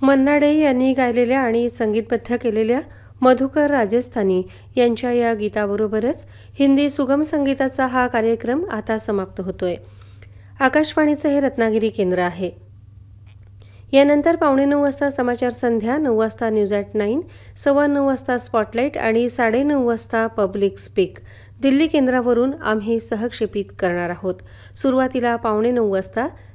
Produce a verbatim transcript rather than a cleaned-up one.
Manna day यांनी गायलेल्या आणि संगीतबद्ध केलेल्या मधुकर राजस्थानी यांच्या या गीताबरोबरच हिंदी सुगम संगीताचा हा कार्यक्रम आता समाप्त होतोय. आकाशवाणीचं हे रत्नागिरी केंद्र आहे. यानंतर पावणे नऊ वाजता समाचार संध्या, नऊ वाजता न्यूज ॲट नाईन, सव्वा नऊ वाजता स्पॉटलाईट आणि साडेनऊ वाजता पब्लिक स्पीक दिल्ली केंद्रावरून आम्ही सहक्षेपित करणार आहोत. सुरुवातीला पावणे नऊ वाजता